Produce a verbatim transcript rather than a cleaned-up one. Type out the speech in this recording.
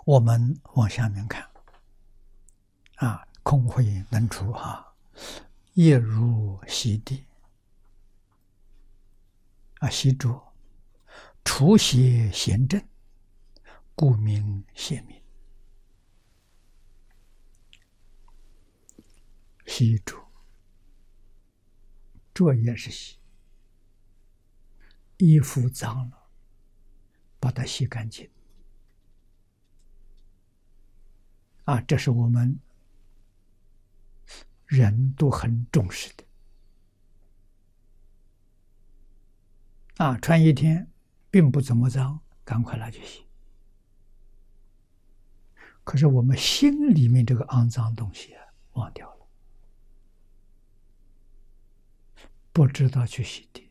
我们往下面看，啊，空慧能出哈，业如洗涤，啊，洗浊，除邪贤正，故名邪名。洗浊，浊也是洗，衣服脏了，把它洗干净。啊，这是我们人都很重视的。啊，穿一天并不怎么脏，赶快拿去洗。可是我们心里面这个肮脏东西啊，忘掉了，不知道去洗涤。